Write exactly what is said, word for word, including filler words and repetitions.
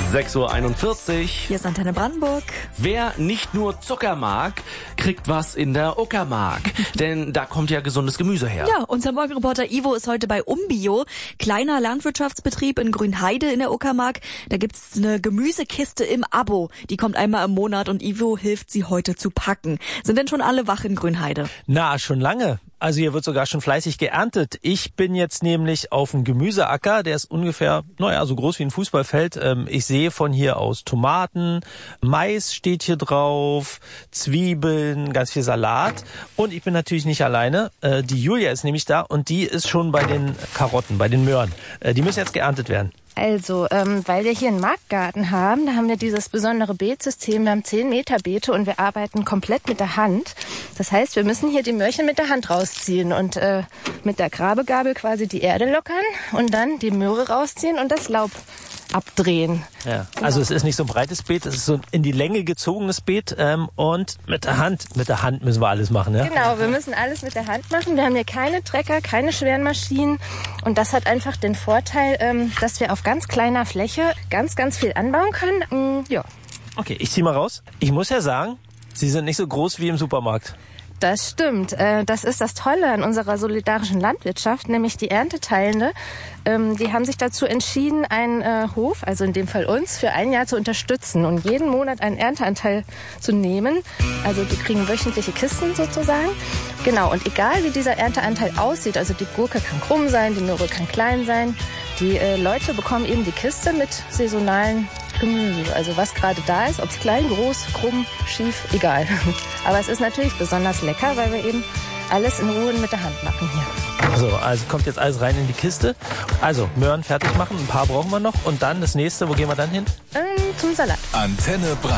sechs Uhr einundvierzig. Hier ist Antenne Brandenburg. Wer nicht nur Zucker mag, kriegt was in der Uckermark. Denn da kommt ja gesundes Gemüse her. Ja, unser Morgenreporter Ivo ist heute bei Umbio, kleiner Landwirtschaftsbetrieb in Grünheide in der Uckermark. Da gibt's eine Gemüsekiste im Abo. Die kommt einmal im Monat und Ivo hilft sie heute zu packen. Sind denn schon alle wach in Grünheide? Na, schon lange. Also hier wird sogar schon fleißig geerntet. Ich bin jetzt nämlich auf dem Gemüseacker, der ist ungefähr, naja, so groß wie ein Fußballfeld. Ich sehe von hier aus Tomaten, Mais steht hier drauf, Zwiebeln, ganz viel Salat. Und ich bin natürlich nicht alleine. Die Julia ist nämlich da und die ist schon bei den Karotten, bei den Möhren. Die müssen jetzt geerntet werden. Also, ähm, weil wir hier einen Marktgarten haben, da haben wir dieses besondere Beetsystem. Wir haben zehn Meter Beete und wir arbeiten komplett mit der Hand. Das heißt, wir müssen hier die Möhrchen mit der Hand rausziehen und äh, mit der Grabegabel quasi die Erde lockern und dann die Möhre rausziehen und das Laub abdrehen. Ja, also es ist nicht so ein breites Beet, es ist so ein in die Länge gezogenes Beet ähm, und mit der Hand, mit der Hand müssen wir alles machen, ja? Genau, wir müssen alles mit der Hand machen. Wir haben hier keine Trecker, keine schweren Maschinen und das hat einfach den Vorteil, ähm, dass wir auf ganz kleiner Fläche ganz, ganz viel anbauen können. Ähm, ja. Okay, ich zieh mal raus. Ich muss ja sagen, sie sind nicht so groß wie im Supermarkt. Das stimmt. Das ist das Tolle an unserer solidarischen Landwirtschaft, nämlich die Ernteteilende. Die haben sich dazu entschieden, einen Hof, also in dem Fall uns, für ein Jahr zu unterstützen und jeden Monat einen Ernteanteil zu nehmen. Also die kriegen wöchentliche Kisten sozusagen. Genau, und egal wie dieser Ernteanteil aussieht, also die Gurke kann krumm sein, die Möhre kann klein sein, die Leute bekommen eben die Kiste mit saisonalen Gemüse. Also was gerade da ist, ob es klein, groß, krumm, schief, egal. Aber es ist natürlich besonders lecker, weil wir eben alles in Ruhe mit der Hand machen hier. So, also kommt jetzt alles rein in die Kiste. Also Möhren fertig machen, ein paar brauchen wir noch. Und dann das nächste, wo gehen wir dann hin? Ähm, zum Salat. Antenne Brandenburg.